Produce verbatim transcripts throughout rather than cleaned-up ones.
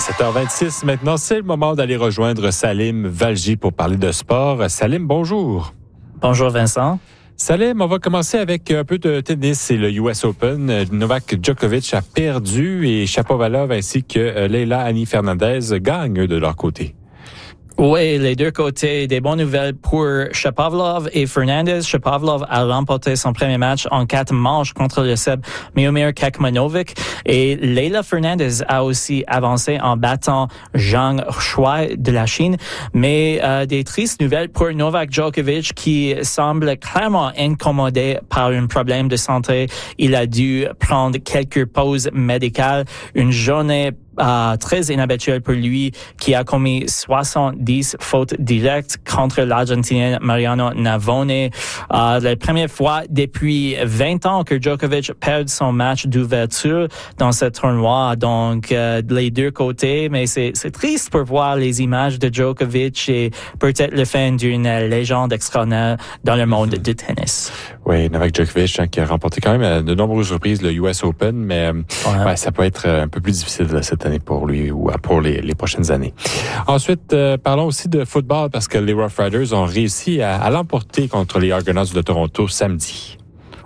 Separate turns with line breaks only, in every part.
sept heures vingt-six maintenant, c'est le moment d'aller rejoindre Salim Valji pour parler de sport. Salim, bonjour.
Bonjour Vincent.
Salim, on va commencer avec un peu de tennis. C'est le U S Open. Novak Djokovic a perdu et Shapovalov ainsi que Leila Annie Fernandez gagnent de leur côté.
Oui, les deux côtés, des bonnes nouvelles pour Shapovalov et Fernandez. Shapovalov a remporté son premier match en quatre manches contre le Serbe Miomir Kekmanovic et Leila Fernandez a aussi avancé en battant Zhang Shuai de la Chine. Mais euh, des tristes nouvelles pour Novak Djokovic qui semble clairement incommodé par un problème de santé. Il a dû prendre quelques pauses médicales, une journée Uh, très inhabituel pour lui, qui a commis soixante-dix fautes directes contre l'Argentinien Mariano Navone. Uh, la première fois depuis vingt ans que Djokovic perd son match d'ouverture dans ce tournoi. Donc, uh, les deux côtés, mais c'est, c'est triste pour voir les images de Djokovic et peut-être le fin d'une légende extraordinaire dans le monde du tennis.
Oui, Novak Djokovic hein, qui a remporté quand même à de nombreuses reprises le U S Open, mais ouais. Ouais, ça peut être un peu plus difficile cette année pour lui ou pour les, les prochaines années. Ensuite, euh, parlons aussi de football parce que les Rough Riders ont réussi à, à l'emporter contre les Argonauts de Toronto samedi.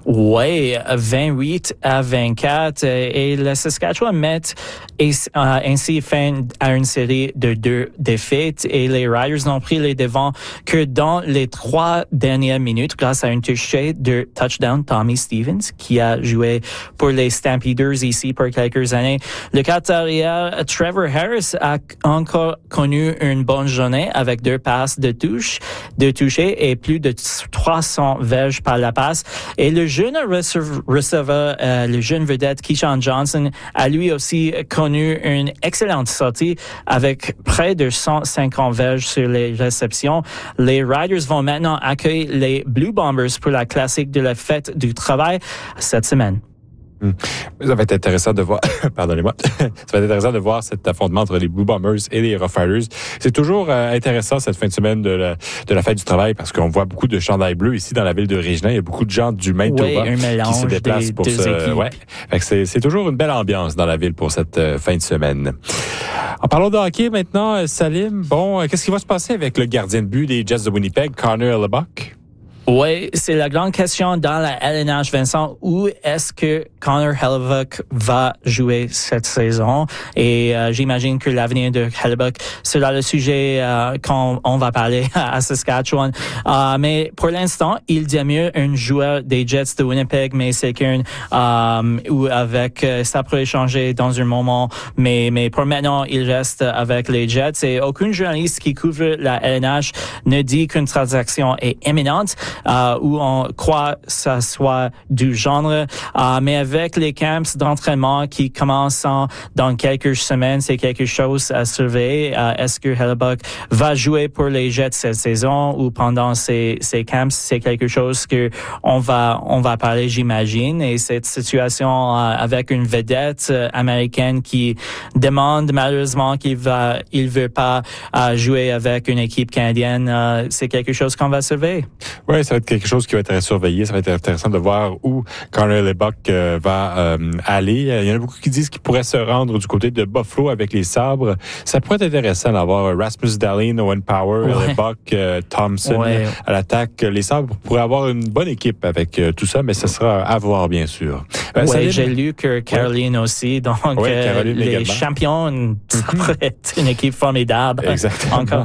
Oui, vingt-huit à vingt-quatre et le Saskatchewan Met est euh, ainsi fin à une série de deux défaites et les Riders n'ont pris les devants que dans les trois dernières minutes grâce à un touché de touchdown Tommy Stevens qui a joué pour les Stampeders ici pour quelques années. Le quatrième Trevor Harris a encore connu une bonne journée avec deux passes de touche, de toucher et plus de trois cents verges par la passe et le jeune receveur, euh, le jeune vedette Keyshawn Johnson, a lui aussi connu une excellente sortie avec près de cent cinquante verges sur les réceptions. Les Riders vont maintenant accueillir les Blue Bombers pour la classique de la fête du travail cette semaine.
Hum. Ça va être intéressant de voir, pardonnez-moi, ça va être intéressant de voir cet affrontement entre les Blue Bombers et les Rough Riders. C'est toujours euh, intéressant cette fin de semaine de la, de la fête du travail parce qu'on voit beaucoup de chandails bleus ici dans la ville de Regina. Il y a beaucoup de gens du Manitoba
oui,
qui se déplacent
des,
pour
des
ce. Ouais. Fait que c'est, c'est toujours une belle ambiance dans la ville pour cette euh, fin de semaine. En parlant de hockey maintenant, Salim, bon, qu'est-ce qui va se passer avec le gardien de but des Jets de Winnipeg, Connor Hellebuyck?
Oui, c'est la grande question dans la L N H, Vincent. Où est-ce que Connor Hellebuyck va jouer cette saison? Et euh, j'imagine que l'avenir de Hellebuyck sera le sujet euh, quand on va parler à Saskatchewan. Euh, mais pour l'instant, il demeure un joueur des Jets de Winnipeg, mais c'est qu'un euh, ou avec euh, ça pourrait changer dans un moment. Mais mais pour maintenant, il reste avec les Jets. Et aucun journaliste qui couvre la L N H ne dit qu'une transaction est imminente. Euh, où on croit que ça soit du genre. Euh, mais avec les camps d'entraînement qui commencent en, dans quelques semaines, c'est quelque chose à surveiller. Euh, est-ce que Hellebuyck va jouer pour les Jets cette saison ou pendant ces, ces camps? C'est quelque chose que on va, on va parler, j'imagine. Et cette situation euh, avec une vedette euh, américaine qui demande malheureusement qu'il va, il veut pas euh, jouer avec une équipe canadienne, euh, c'est quelque chose qu'on va surveiller.
Oui, ça va être quelque chose qui va être surveillé. Ça va être intéressant de voir où Connor Hellebuyck euh, va euh, aller. Il y en a beaucoup qui disent qu'il pourrait se rendre du côté de Buffalo avec les Sabres. Ça pourrait être intéressant d'avoir Rasmus Dahlin, Owen Power, ouais. Hellebuyck, euh, Thompson ouais. à l'attaque. Les Sabres pourraient avoir une bonne équipe avec euh, tout ça, mais ce sera à voir, bien sûr.
Euh, oui, j'ai lu que Caroline ouais. aussi. Donc, ouais, euh, les également. Champions, ça pourrait être une équipe formidable.
Exactement.
Encore.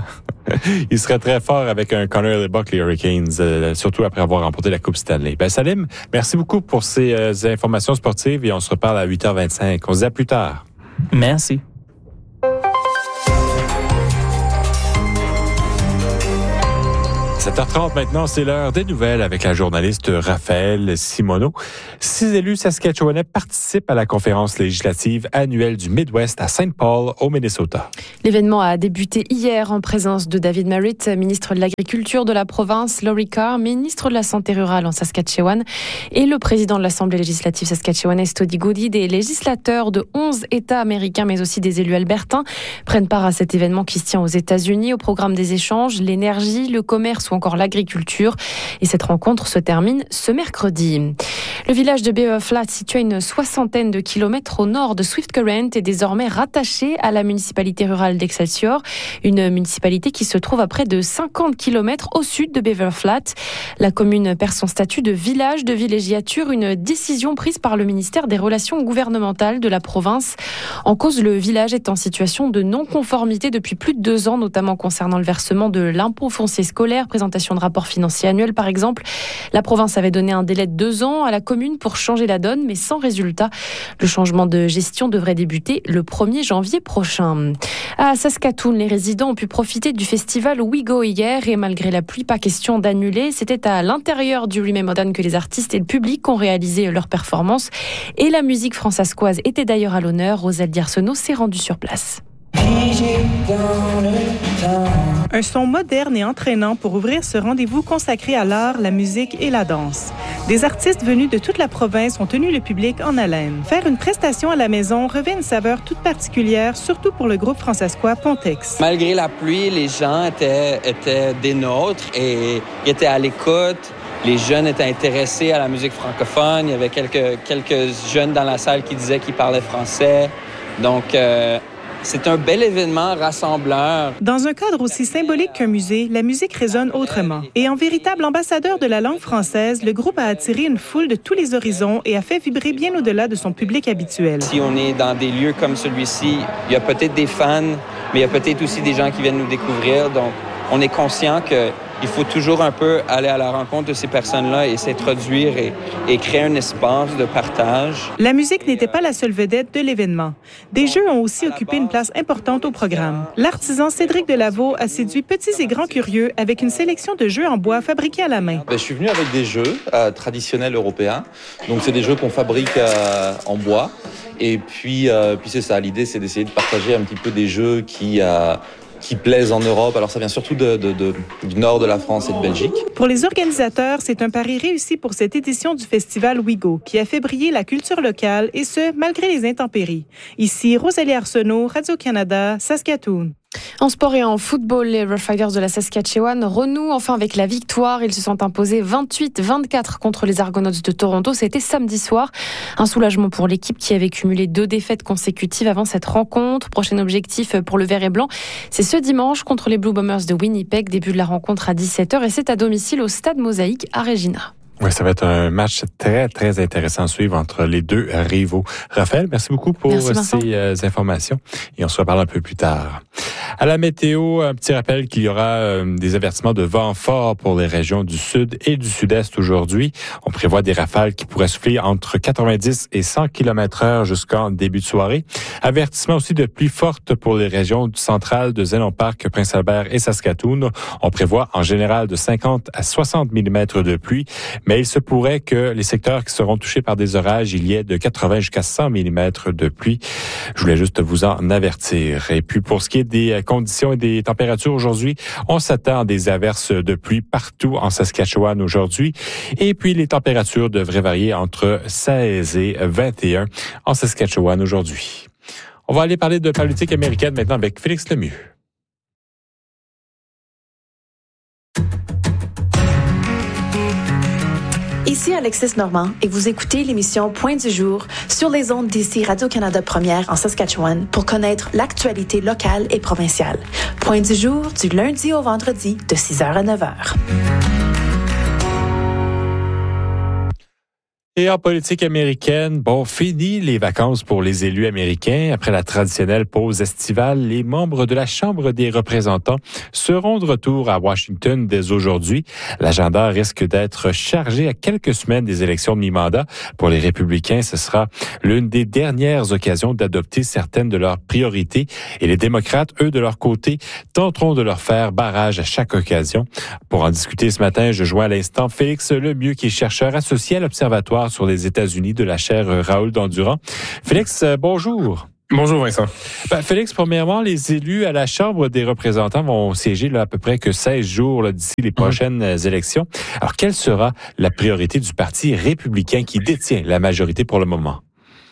Il serait très fort avec un Connor Hellebuyck, les Hurricanes, euh, surtout après avoir remporté la Coupe Stanley. Ben Salim, merci beaucoup pour ces euh, informations sportives et on se reparle à huit heures vingt-cinq. On se dit à plus tard.
Merci.
sept heures trente maintenant, c'est l'heure des nouvelles avec la journaliste Raphaël Simoneau. Six élus saskatchewanais participent à la conférence législative annuelle du Midwest à Saint Paul, au Minnesota.
L'événement a débuté hier en présence de David Merritt, ministre de l'Agriculture de la province, Laurie Carr, ministre de la Santé rurale en Saskatchewan, et le président de l'Assemblée législative saskatchewanaise, Toddy Goody. Des législateurs de onze États américains, mais aussi des élus albertains, prennent part à cet événement qui se tient aux États-Unis. Au programme des échanges, l'énergie, le commerce ou ou encore l'agriculture. Et cette rencontre se termine ce mercredi. Le village de Beaver Flats, situé à une soixantaine de kilomètres au nord de Swift Current, est désormais rattaché à la municipalité rurale d'Excelsior, une municipalité qui se trouve à près de cinquante kilomètres au sud de Beaver Flats. La commune perd son statut de village de villégiature, une décision prise par le ministère des Relations gouvernementales de la province. En cause, le village est en situation de non-conformité depuis plus de deux ans, notamment concernant le versement de l'impôt foncier scolaire, présentation de rapports financiers annuels par exemple. La province avait donné un délai de deux ans à la commune pour changer la donne, mais sans résultat. Le changement de gestion devrait débuter le premier janvier prochain. À Saskatoon, les résidents ont pu profiter du festival We Go hier et malgré la pluie, pas question d'annuler. C'était à l'intérieur du Remember Dan que les artistes et le public ont réalisé leurs performances. Et la musique francescoise était d'ailleurs à l'honneur. Rosalie Arsenault s'est rendue sur place.
Un son moderne et entraînant pour ouvrir ce rendez-vous consacré à l'art, la musique et la danse. Des artistes venus de toute la province ont tenu le public en haleine. Faire une prestation à la maison revêt une saveur toute particulière, surtout pour le groupe francescois Pontex.
Malgré la pluie, les gens étaient, étaient des nôtres et ils étaient à l'écoute. Les jeunes étaient intéressés à la musique francophone. Il y avait quelques, quelques jeunes dans la salle qui disaient qu'ils parlaient français. Donc, euh, c'est un bel événement rassembleur.
Dans un cadre aussi symbolique qu'un musée, la musique résonne autrement. Et en véritable ambassadeur de la langue française, le groupe a attiré une foule de tous les horizons et a fait vibrer bien au-delà de son public habituel.
Si on est dans des lieux comme celui-ci, il y a peut-être des fans, mais il y a peut-être aussi des gens qui viennent nous découvrir. Donc, on est conscient que il faut toujours un peu aller à la rencontre de ces personnes-là et s'introduire et, et créer un espace de partage.
La musique n'était pas la seule vedette de l'événement. Des jeux ont aussi occupé une place importante au programme. L'artisan Cédric Delaveau a séduit petits et grands curieux avec une sélection de jeux en bois fabriqués à la main.
Ben, je suis venu avec des jeux euh, traditionnels européens. Donc, c'est des jeux qu'on fabrique euh, en bois. Et puis, euh, puis c'est ça. L'idée, c'est d'essayer de partager un petit peu des jeux qui... Euh, qui plaisent en Europe. Alors, ça vient surtout de, de, de, du nord de la France et de Belgique.
Pour les organisateurs, c'est un pari réussi pour cette édition du festival We Go, qui a fait briller la culture locale, et ce, malgré les intempéries. Ici, Rosalie Arsenault, Radio-Canada, Saskatoon.
En sport et en football, les Rough Riders de la Saskatchewan renouent enfin avec la victoire. Ils se sont imposés vingt-huit vingt-quatre contre les Argonauts de Toronto. C'était samedi soir. Un soulagement pour l'équipe qui avait cumulé deux défaites consécutives avant cette rencontre. Prochain objectif pour le vert et blanc, c'est ce dimanche contre les Blue Bombers de Winnipeg. Début de la rencontre à dix-sept heures et c'est à domicile au Stade Mosaïque à Regina.
Oui, ça va être un match très, très intéressant à suivre entre les deux rivaux. Raphaël, merci beaucoup pour merci, ces euh, informations et on se reparle un peu plus tard. À la météo, un petit rappel qu'il y aura euh, des avertissements de vent fort pour les régions du sud et du sud-est aujourd'hui. On prévoit des rafales qui pourraient souffler entre quatre-vingt-dix et cent kilomètres heure jusqu'en début de soirée. Avertissement aussi de pluie forte pour les régions centrales de Zénon Park, Prince-Albert et Saskatoon. On prévoit en général de cinquante à soixante millimètres de pluie. Mais il se pourrait que les secteurs qui seront touchés par des orages, il y ait de quatre-vingts jusqu'à cent millimètres de pluie. Je voulais juste vous en avertir. Et puis, pour ce qui est des conditions et des températures aujourd'hui, on s'attend à des averses de pluie partout en Saskatchewan aujourd'hui. Et puis, les températures devraient varier entre seize et vingt et un en Saskatchewan aujourd'hui. On va aller parler de politique américaine maintenant avec Félix Lemieux.
Ici Alexis Normand et vous écoutez l'émission Point du jour sur les ondes d'ici Radio-Canada Première en Saskatchewan pour connaître l'actualité locale et provinciale. Point du jour du lundi au vendredi de six heures à neuf heures.
Et en politique américaine, bon, fini les vacances pour les élus américains. Après la traditionnelle pause estivale, les membres de la Chambre des représentants seront de retour à Washington dès aujourd'hui. L'agenda risque d'être chargé à quelques semaines des élections de mi-mandat. Pour les républicains, ce sera l'une des dernières occasions d'adopter certaines de leurs priorités. Et les démocrates, eux, de leur côté, tenteront de leur faire barrage à chaque occasion. Pour en discuter ce matin, je joins à l'instant Félix Lemieux, qui est chercheur associé à l'Observatoire sur les États-Unis de la chaire Raoul Dandurand. Félix, euh, bonjour.
Bonjour Vincent.
Ben, Félix, premièrement, les élus à la Chambre des représentants vont siéger là, à peu près que seize jours là, d'ici les prochaines mmh. élections. Alors, quelle sera la priorité du Parti républicain qui détient la majorité pour le moment?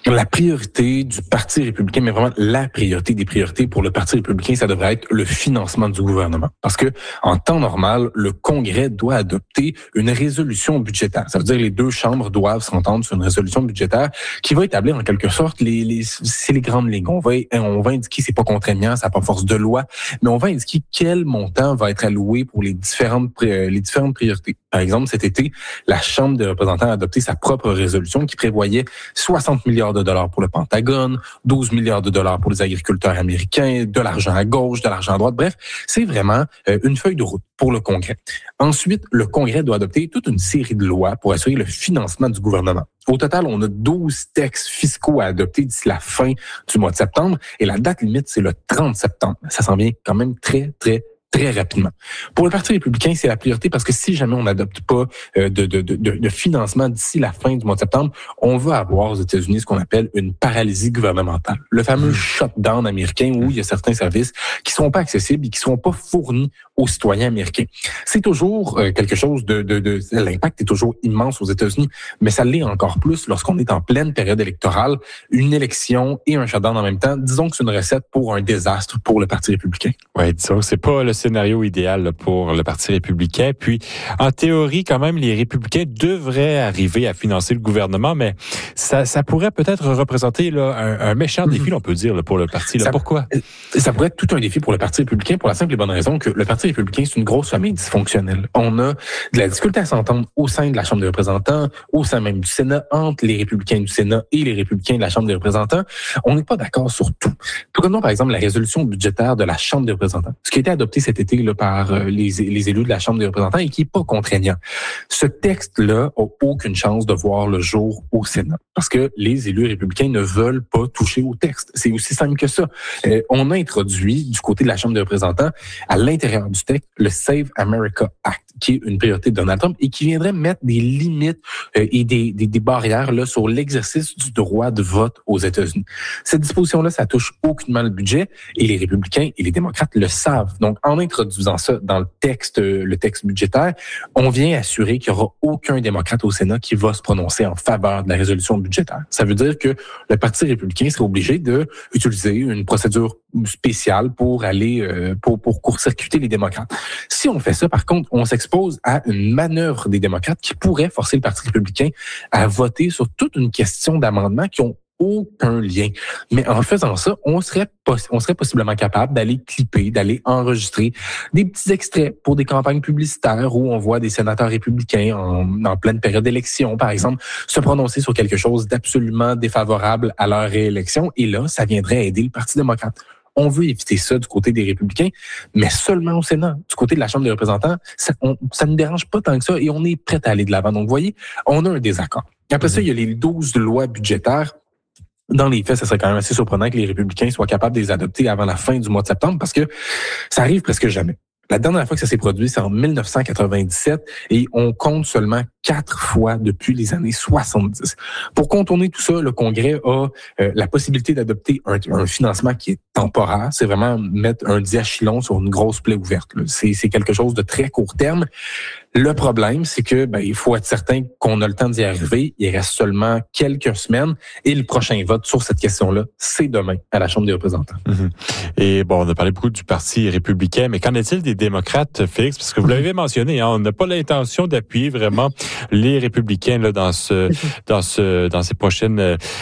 La priorité du Parti républicain, mais vraiment la priorité des priorités pour le Parti républicain, ça devrait être le financement du gouvernement. Parce que en temps normal, le Congrès doit adopter une résolution budgétaire. Ça veut dire que les deux chambres doivent s'entendre sur une résolution budgétaire qui va établir en quelque sorte les, les c'est les grandes lignes. On va on va indiquer, c'est pas contraignant, ça n'a pas force de loi, mais on va indiquer quel montant va être alloué pour les différentes les différentes priorités. Par exemple, cet été, la Chambre des représentants a adopté sa propre résolution qui prévoyait soixante milliards de dollars pour le Pentagone, douze milliards de dollars pour les agriculteurs américains, de l'argent à gauche, de l'argent à droite. Bref, c'est vraiment euh, une feuille de route pour le Congrès. Ensuite, le Congrès doit adopter toute une série de lois pour assurer le financement du gouvernement. Au total, on a douze textes fiscaux à adopter d'ici la fin du mois de septembre et la date limite, c'est le trente septembre. Ça s'en vient quand même très, très très rapidement. Pour le Parti républicain, c'est la priorité parce que si jamais on n'adopte pas euh, de, de, de, de financement d'ici la fin du mois de septembre, on va avoir aux États-Unis ce qu'on appelle une paralysie gouvernementale. Le fameux mmh. shutdown américain où il y a certains services qui sont pas accessibles et qui sont pas fournis aux citoyens américains. C'est toujours euh, quelque chose de, de, de... L'impact est toujours immense aux États-Unis, mais ça l'est encore plus lorsqu'on est en pleine période électorale, une élection et un shutdown en même temps. Disons que c'est une recette pour un désastre pour le Parti républicain.
Oui, disons que c'est pas le scénario idéal pour le Parti républicain. Puis, en théorie, quand même, les républicains devraient arriver à financer le gouvernement, mais ça, ça pourrait peut-être représenter là, un, un méchant défi, on peut dire, là, pour le parti. Là.
Ça,
Pourquoi?
Ça pourrait être tout un défi pour le Parti républicain pour la simple et bonne raison que le Parti républicain, c'est une grosse famille dysfonctionnelle. On a de la difficulté à s'entendre au sein de la Chambre des représentants, au sein même du Sénat, entre les républicains du Sénat et les républicains de la Chambre des représentants. On n'est pas d'accord sur tout. Prenons par exemple la résolution budgétaire de la Chambre des représentants, ce qui a été adopté cet été là, par les, les élus de la Chambre des représentants et qui n'est pas contraignant. Ce texte-là n'a aucune chance de voir le jour au Sénat parce que les élus républicains ne veulent pas toucher au texte. C'est aussi simple que ça. Euh, on a introduit du côté de la Chambre des représentants à l'intérieur du texte le Save America Act, qui est une priorité de Donald Trump et qui viendrait mettre des limites euh, et des, des, des barrières là, sur l'exercice du droit de vote aux États-Unis. Cette disposition-là, ça touche aucunement le budget et les républicains et les démocrates le savent. Donc, en introduisant ça dans le texte, le texte budgétaire, on vient assurer qu'il n'y aura aucun démocrate au Sénat qui va se prononcer en faveur de la résolution budgétaire. Ça veut dire que le Parti républicain serait obligé de utiliser une procédure spéciale pour aller euh, pour pour court-circuiter les démocrates. Si on fait ça, par contre, on s'expose à une manœuvre des démocrates qui pourrait forcer le Parti républicain à voter sur toute une question d'amendements qui ont aucun lien. Mais en faisant ça, on serait poss- on serait possiblement capable d'aller clipper, d'aller enregistrer des petits extraits pour des campagnes publicitaires où on voit des sénateurs républicains en, en pleine période d'élection, par exemple, se prononcer sur quelque chose d'absolument défavorable à leur réélection. Et là, ça viendrait aider le Parti démocrate. On veut éviter ça du côté des républicains, mais seulement au Sénat. Du côté de la Chambre des représentants, ça, on, ça ne dérange pas tant que ça et on est prêt à aller de l'avant. Donc, vous voyez, on a un désaccord. Après ça, il y a les douze lois budgétaires. Dans les faits, ça serait quand même assez surprenant que les républicains soient capables de les adopter avant la fin du mois de septembre parce que ça arrive presque jamais. La dernière fois que ça s'est produit, c'est en dix-neuf cent quatre-vingt-dix-sept et on compte seulement quatre fois depuis les années soixante-dix. Pour contourner tout ça, le Congrès a euh, la possibilité d'adopter un, un financement qui est temporaire. C'est vraiment mettre un diachylon sur une grosse plaie ouverte. C'est, c'est quelque chose de très court terme. Le problème, c'est que ben, il faut être certain qu'on a le temps d'y arriver. Il reste seulement quelques semaines et le prochain vote sur cette question-là, c'est demain à la Chambre des représentants.
Mm-hmm. Et bon, on a parlé beaucoup du Parti républicain, mais qu'en est-il des démocrates, Félix? Parce que vous l'avez mentionné, hein, on n'a pas l'intention d'appuyer vraiment les républicains là, dans ce, dans ce, dans ces prochaines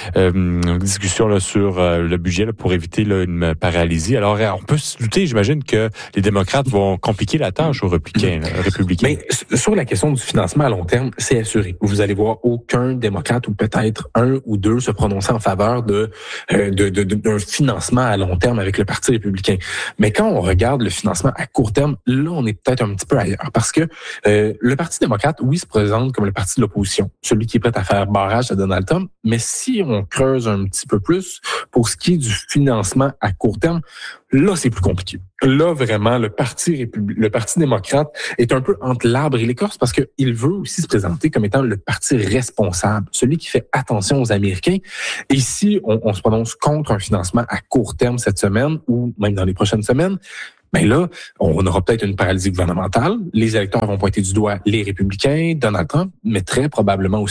euh, discussions là, sur euh, le budget là, pour éviter là, une paralysie. Alors, on peut se douter, j'imagine, que les démocrates vont compliquer la tâche aux républicains. Là, républicains.
Mais sur la question du financement à long terme, c'est assuré. Vous allez voir aucun démocrate ou peut-être un ou deux se prononcer en faveur de, euh, de, de, de d'un financement à long terme avec le Parti républicain. Mais quand on regarde le financement à court terme, là, on est peut-être un petit peu ailleurs. Parce que euh, le Parti démocrate, oui, se présente comme le parti de l'opposition, celui qui est prêt à faire barrage à Donald Trump. Mais si on creuse un petit peu plus pour ce qui est du financement à court terme, là, c'est plus compliqué. Là, vraiment, le Parti républi- le Parti démocrate est un peu entre l'arbre et l'écorce parce qu'il veut aussi se présenter comme étant le parti responsable, celui qui fait attention aux Américains. Et si on, on se prononce contre un financement à court terme cette semaine ou même dans les prochaines semaines, ben là, on aura peut-être une paralysie gouvernementale. Les électeurs vont pointer du doigt les républicains, Donald Trump, mais très probablement aussi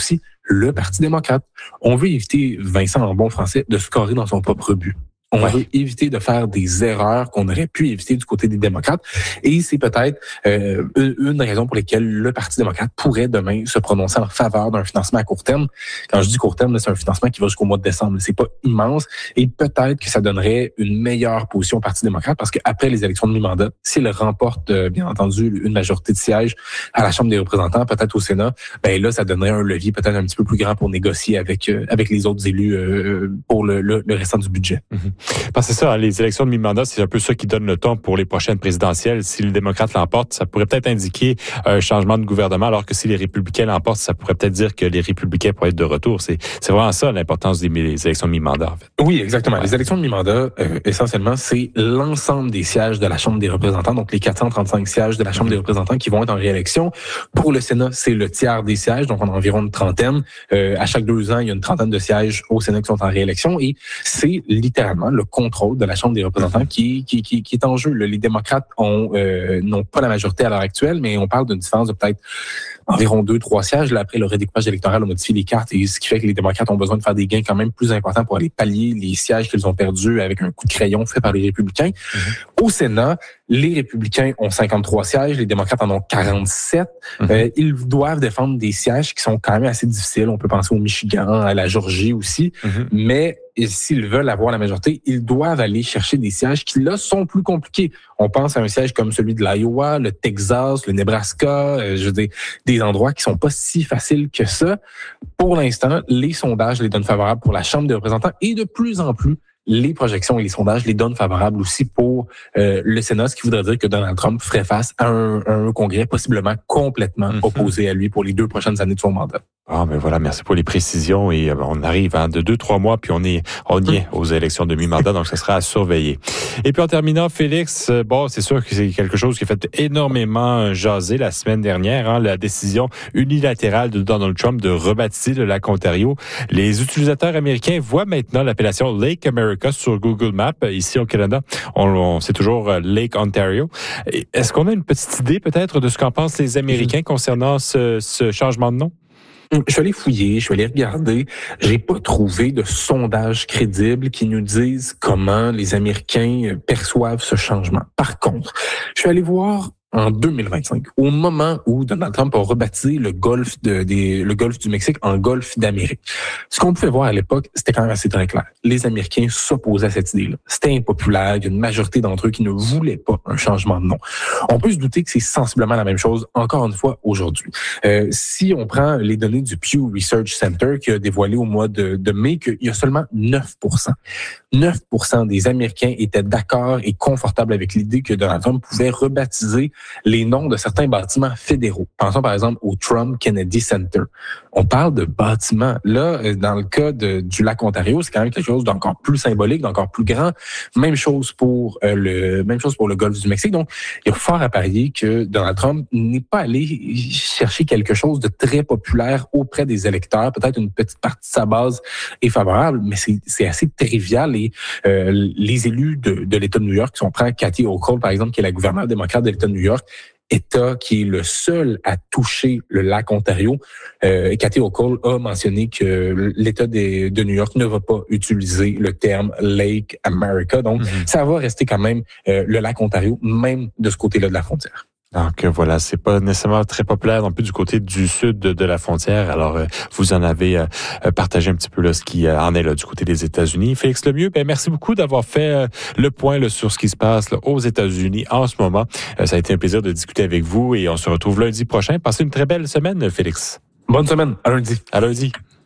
le Parti démocrate. On veut éviter, Vincent en bon français, de scorer dans son propre but. On ouais. veut éviter de faire des erreurs qu'on aurait pu éviter du côté des démocrates. Et c'est peut-être euh, une raison pour laquelle le Parti démocrate pourrait demain se prononcer en faveur d'un financement à court terme. Quand je dis court terme, c'est un financement qui va jusqu'au mois de décembre. C'est pas immense. Et peut-être que ça donnerait une meilleure position au Parti démocrate parce qu'après les élections de mi-mandat, s'il remporte, euh, bien entendu, une majorité de sièges à la Chambre des représentants, peut-être au Sénat, ben là, ça donnerait un levier peut-être un petit peu plus grand pour négocier avec euh, avec les autres élus euh, pour le, le, le restant du budget.
Mm-hmm. Parce que c'est ça, les élections de mi-mandat, c'est un peu ça qui donne le ton pour les prochaines présidentielles. Si les démocrates l'emportent, ça pourrait peut-être indiquer un changement de gouvernement, alors que si les républicains l'emportent, ça pourrait peut-être dire que les républicains pourraient être de retour. C'est, c'est vraiment ça l'importance des, des élections de mi-mandat, en fait.
Oui, exactement. Ouais. Les élections de mi-mandat, euh, essentiellement, c'est l'ensemble des sièges de la Chambre des représentants, donc les quatre cent trente-cinq sièges de la Chambre mmh. des représentants qui vont être en réélection. Pour le Sénat, c'est le tiers des sièges, donc on a environ une trentaine. Euh, à chaque deux ans, il y a une trentaine de sièges au Sénat qui sont en réélection et c'est littéralement le contrôle de la Chambre des représentants qui, qui, qui, qui est en jeu. Les démocrates ont, euh, n'ont pas la majorité à l'heure actuelle, mais on parle d'une différence de peut-être environ deux, trois sièges. Là, après, le redécoupage électoral a modifié les cartes et ce qui fait que les démocrates ont besoin de faire des gains quand même plus importants pour aller pallier les sièges qu'ils ont perdus avec un coup de crayon fait par les républicains. Mm-hmm. Au Sénat, les républicains ont cinquante-trois sièges, les démocrates en ont quarante-sept. Mm-hmm. Euh, ils doivent défendre des sièges qui sont quand même assez difficiles. On peut penser au Michigan, à la Georgie aussi, mm-hmm. mais et s'ils veulent avoir la majorité, ils doivent aller chercher des sièges qui, là, sont plus compliqués. On pense à un siège comme celui de l'Iowa, le Texas, le Nebraska, euh, je veux dire, des endroits qui sont pas si faciles que ça. Pour l'instant, les sondages les donnent favorables pour la Chambre des représentants et de plus en plus, les projections et les sondages les donnent favorables aussi pour euh, le Sénat, ce qui voudrait dire que Donald Trump ferait face à un, à un congrès possiblement complètement mm-hmm. opposé à lui pour les deux prochaines années de son mandat.
Ah, ben voilà, merci pour les précisions et euh, on arrive hein, de deux, trois mois puis on est, on y est aux élections de mi-mandat, donc ça sera à surveiller. Et puis en terminant, Félix, euh, bon, c'est sûr que c'est quelque chose qui a fait énormément jaser la semaine dernière, hein, la décision unilatérale de Donald Trump de rebaptiser le lac Ontario. Les utilisateurs américains voient maintenant l'appellation Lake America sur Google Maps. Ici au Canada, on, on c'est toujours Lake Ontario. Est-ce qu'on a une petite idée peut-être de ce qu'en pensent les Américains concernant ce, ce changement de nom?
Je suis allé fouiller, je suis allé regarder. J'ai pas trouvé de sondage crédible qui nous disent comment les Américains perçoivent ce changement. Par contre, je suis allé voir en deux mille vingt-cinq, au moment où Donald Trump a rebaptisé le golfe de, des, le golfe du Mexique en golfe d'Amérique. Ce qu'on pouvait voir à l'époque, c'était quand même assez très clair. Les Américains s'opposaient à cette idée-là. C'était impopulaire. Il y a une majorité d'entre eux qui ne voulaient pas un changement de nom. On peut se douter que c'est sensiblement la même chose, encore une fois, aujourd'hui. Euh, si on prend les données du Pew Research Center qui a dévoilé au mois de, de mai qu'il y a seulement neuf pour cent. neuf pour cent des Américains étaient d'accord et confortables avec l'idée que Donald Trump pouvait rebaptiser les noms de certains bâtiments fédéraux. Pensons par exemple au Trump Kennedy Center. On parle de bâtiments. Là, dans le cas de, du lac Ontario, c'est quand même quelque chose d'encore plus symbolique, d'encore plus grand. Même chose pour euh, le même chose pour le golfe du Mexique. Donc, il y a fort à parier que Donald Trump n'est pas allé chercher quelque chose de très populaire auprès des électeurs. Peut-être une petite partie de sa base est favorable, mais c'est, c'est assez trivial. Et euh, les élus de, de l'État de New York, si on prend Kathy Hochul, par exemple, qui est la gouverneure démocrate de l'État de New York, État qui est le seul à toucher le lac Ontario. Euh, Kathy Hochul a mentionné que l'État de, de New York ne va pas utiliser le terme Lake America. Donc, mm-hmm. ça va rester quand même euh, le lac Ontario, même de ce côté-là de la frontière.
Donc voilà, c'est pas nécessairement très populaire non plus du côté du sud de, de la frontière. Alors euh, vous en avez euh, partagé un petit peu là ce qui euh, en est là du côté des États-Unis. Félix Lemieux, ben merci beaucoup d'avoir fait euh, le point là, sur ce qui se passe là, aux États-Unis en ce moment. Euh, ça a été un plaisir de discuter avec vous et on se retrouve lundi prochain. Passez une très belle semaine, Félix.
Bonne semaine, à lundi.
À lundi.